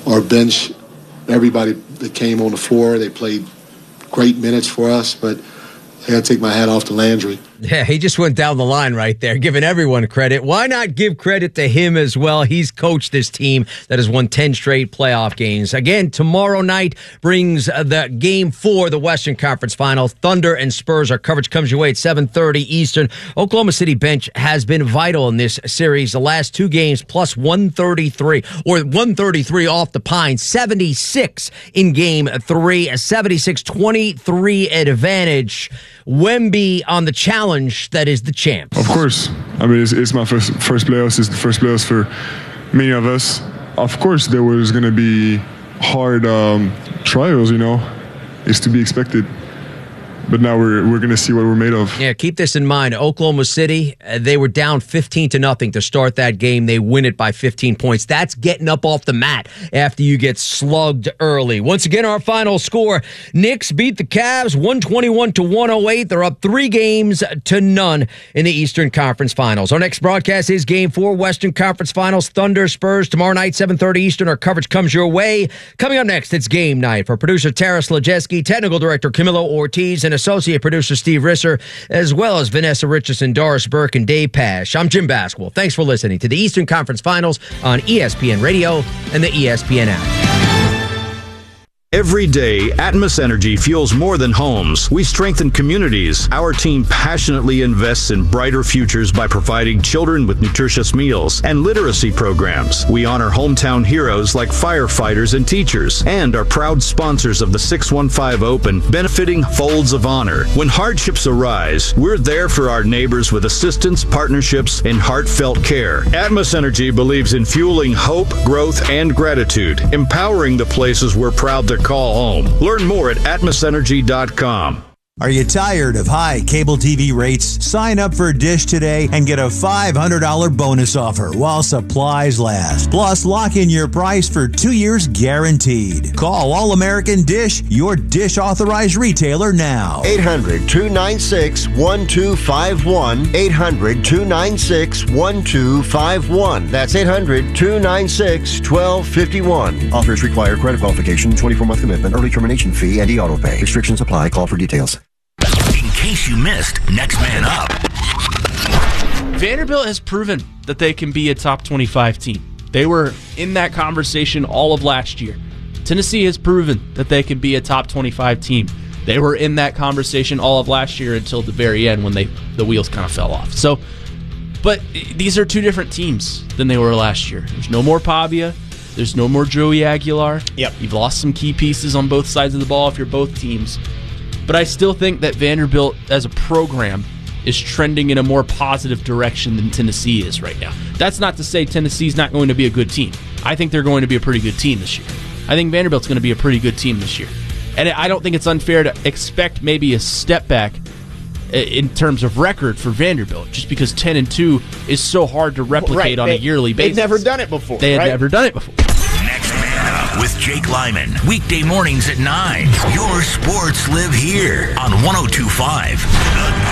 our bench, everybody that came on the floor, they played great minutes for us, but I got to take my hat off to Landry. Yeah, he just went down the line right there, giving everyone credit. Why not give credit to him as well? He's coached this team that has won 10 straight playoff games. Again, tomorrow night brings the Game 4, the Western Conference Final. Thunder and Spurs. Our coverage comes your way at 7:30 Eastern. Oklahoma City bench has been vital in this series. The last two games, plus 133, or 133 off the pine, 76 in Game 3, a 76-23 advantage. Wemby on the challenge that is the champ. Of course. I mean, it's my first playoffs. It's the first playoffs for many of us. Of course, there was going to be hard trials, It's to be expected. But now we're going to see what we're made of. Yeah, keep this in mind. Oklahoma City, they were down 15-0 to start that game. They win it by 15 points. That's getting up off the mat after you get slugged early. Once again, our final score, Knicks beat the Cavs 121-108. They're up 3-0 in the Eastern Conference Finals. Our next broadcast is Game 4, Western Conference Finals, Thunder, Spurs. Tomorrow night, 7:30 Eastern. Our coverage comes your way. Coming up next, it's Game Night. For producer Tara Slajeski, technical director Camilo Ortiz, and associate producer Steve Risser, as well as Vanessa Richardson, Doris Burke, and Dave Pash. I'm Jim Basquel. Thanks for listening to the Eastern Conference Finals on ESPN Radio and the ESPN app. Every day, Atmos Energy fuels more than homes. We strengthen communities. Our team passionately invests in brighter futures by providing children with nutritious meals and literacy programs. We honor hometown heroes like firefighters and teachers, and are proud sponsors of the 615 Open, benefiting Folds of Honor. When hardships arise, we're there for our neighbors with assistance, partnerships, and heartfelt care. Atmos Energy believes in fueling hope, growth, and gratitude, empowering the places we're proud to call home. Learn more at atmosenergy.com. Are you tired of high cable TV rates? Sign up for Dish today and get a $500 bonus offer while supplies last. Plus, lock in your price for 2 years guaranteed. Call All American Dish, your Dish authorized retailer now. 800-296-1251. 800-296-1251. That's 800-296-1251. Offers require credit qualification, 24-month commitment, early termination fee, and e-auto pay. Restrictions apply. Call for details. In case you missed, Next Man Up. Vanderbilt has proven that they can be a top 25 team. They were in that conversation all of last year. Tennessee has proven that they can be a top 25 team. They were in that conversation all of last year until the very end when the wheels kind of fell off. But these are two different teams than they were last year. There's no more Pavia. There's no more Joey Aguilar. Yep. You've lost some key pieces on both sides of the ball if you're both teams. But I still think that Vanderbilt as a program is trending in a more positive direction than Tennessee is right now. That's not to say Tennessee's not going to be a good team. I think they're going to be a pretty good team this year. I think Vanderbilt's going to be a pretty good team this year. And I don't think it's unfair to expect maybe a step back in terms of record for Vanderbilt, just because 10-2 is so hard to replicate on a yearly basis. They've never done it before. They had never done it before. Next Man Up with Jake Lyman. Weekday mornings at 9. Your sports live here on 102.5.